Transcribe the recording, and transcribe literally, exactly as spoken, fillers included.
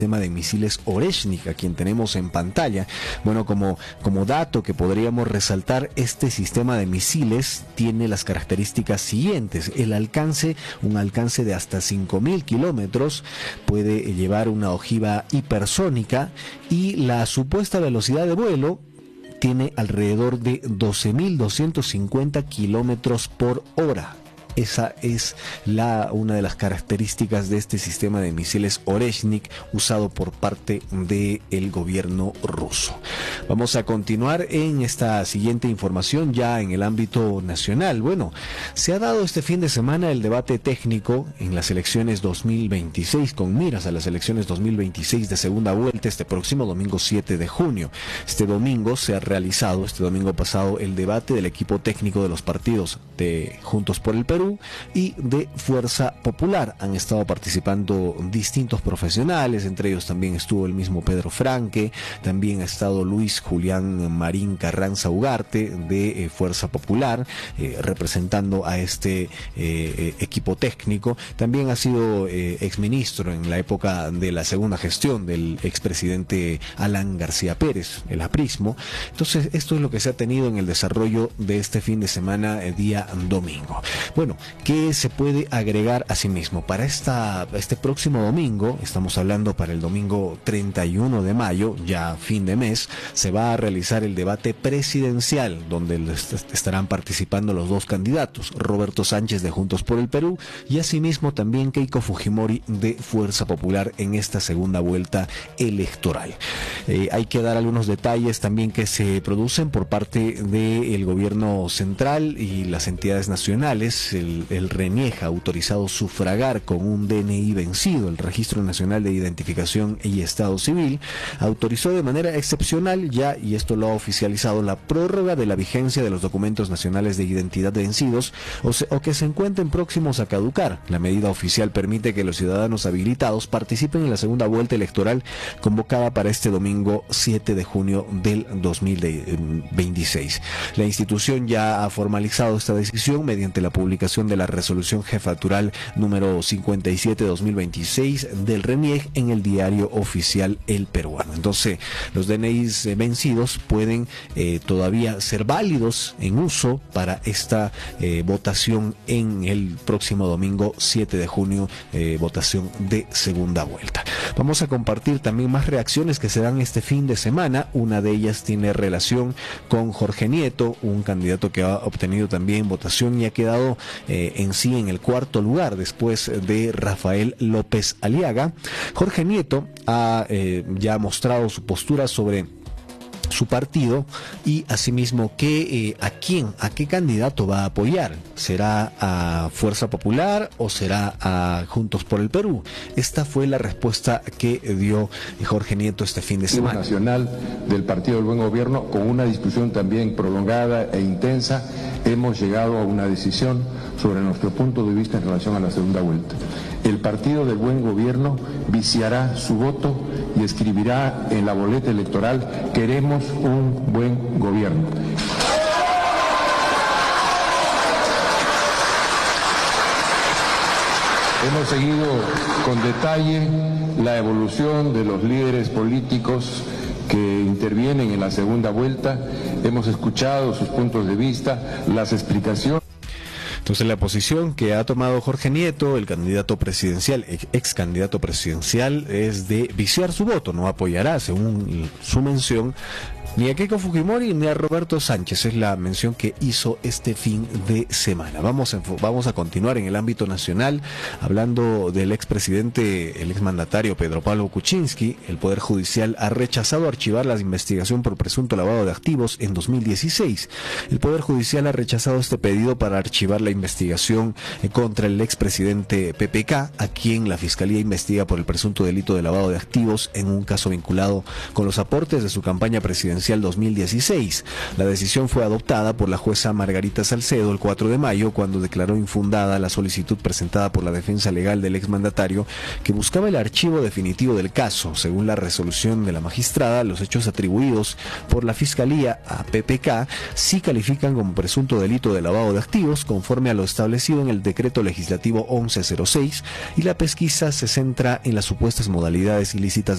tema de misiles Oreshnik, a quien tenemos en pantalla. Bueno, como, como dato que podríamos resaltar, este sistema de misiles tiene las características siguientes: el alcance, un alcance de hasta cinco mil kilómetros, puede llevar una ojiva hipersónica, y la supuesta velocidad de vuelo tiene alrededor de doce mil doscientos cincuenta kilómetros por hora. Esa es la, una de las características de este sistema de misiles Oreshnik usado por parte del gobierno ruso. Vamos a continuar en esta siguiente información ya en el ámbito nacional. Bueno, se ha dado este fin de semana el debate técnico en las elecciones dos mil veintiséis, con miras a las elecciones dos mil veintiséis de segunda vuelta este próximo domingo siete de junio. Este domingo se ha realizado, este domingo pasado, el debate del equipo técnico de los partidos de Juntos por el Perú y de Fuerza Popular. Han estado participando distintos profesionales, entre ellos también estuvo el mismo Pedro Franque, también ha estado Luis Julián Marín Carranza Ugarte de eh, Fuerza Popular, eh, representando a este eh, equipo técnico. También ha sido eh, exministro en la época de la segunda gestión del expresidente Alan García Pérez, el aprismo. Entonces, esto es lo que se ha tenido en el desarrollo de este fin de semana, eh, día domingo. Bueno, ¿qué se puede agregar a sí mismo? Para esta, este próximo domingo, estamos hablando para el domingo treinta y uno de mayo, ya fin de mes, se va a realizar el debate presidencial, donde estarán participando los dos candidatos, Roberto Sánchez de Juntos por el Perú y asimismo también Keiko Fujimori de Fuerza Popular en esta segunda vuelta electoral. Eh, hay que dar algunos detalles también que se producen por parte del gobierno central y las entidades nacionales. El, el RENIEC ha autorizado sufragar con un D N I vencido, el Registro Nacional de Identificación y Estado Civil, autorizó de manera excepcional ya, y esto lo ha oficializado, la prórroga de la vigencia de los documentos nacionales de identidad vencidos o, se, o que se encuentren próximos a caducar. La medida oficial permite que los ciudadanos habilitados participen en la segunda vuelta electoral convocada para este domingo siete de junio del dos mil veintiséis. La institución ya ha formalizado esta decisión mediante la publicación de la resolución jefatural número cincuenta y siete dos mil veintiséis del RENIEC en el diario oficial El Peruano. Entonces, los D N Is vencidos pueden eh, todavía ser válidos en uso para esta eh, votación en el próximo domingo siete de junio, eh, votación de segunda vuelta. Vamos a compartir también más reacciones que se dan este fin de semana. Una de ellas tiene relación con Jorge Nieto, un candidato que ha obtenido también votación y ha quedado eh, en sí en el cuarto lugar después de Rafael López Aliaga. Jorge Nieto ha eh, ya mostrado su postura sobre su partido y asimismo que eh, a quién, a qué candidato va a apoyar. ¿Será a Fuerza Popular o será a Juntos por el Perú? Esta fue la respuesta que dio Jorge Nieto este fin de semana. Nacional del Partido del Buen Gobierno, con una discusión también prolongada e intensa, hemos llegado a una decisión sobre nuestro punto de vista en relación a la segunda vuelta. El Partido del Buen Gobierno viciará su voto y escribirá en la boleta electoral: queremos un buen gobierno. Hemos seguido con detalle la evolución de los líderes políticos que intervienen en la segunda vuelta. Hemos escuchado sus puntos de vista, las explicaciones. Entonces, la posición que ha tomado Jorge Nieto, el candidato presidencial, ex candidato presidencial, es de viciar su voto. No apoyará, según su mención, ni a Keiko Fujimori ni a Roberto Sánchez. Es la mención que hizo este fin de semana. Vamos a, vamos a continuar en el ámbito nacional, hablando del expresidente, el exmandatario Pedro Pablo Kuczynski. El Poder Judicial ha rechazado archivar la investigación por presunto lavado de activos en dos mil dieciséis. El Poder Judicial ha rechazado este pedido para archivar la investigación contra el expresidente P P K, a quien la Fiscalía investiga por el presunto delito de lavado de activos en un caso vinculado con los aportes de su campaña presidencial presidencial dos mil dieciséis. La decisión fue adoptada por la jueza Margarita Salcedo el cuatro de mayo, cuando declaró infundada la solicitud presentada por la defensa legal del exmandatario, que buscaba el archivo definitivo del caso. Según la resolución de la magistrada, los hechos atribuidos por la Fiscalía a P P K sí califican como presunto delito de lavado de activos, conforme a lo establecido en el decreto legislativo once cero seis, y la pesquisa se centra en las supuestas modalidades ilícitas